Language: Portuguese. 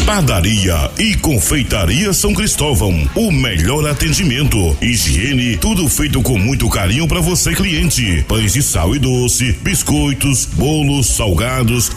Padaria e Confeitaria São Cristóvão, o melhor atendimento, higiene, tudo feito com muito carinho para você, cliente. Pães de sal e doce, biscoitos, bolos, salgados,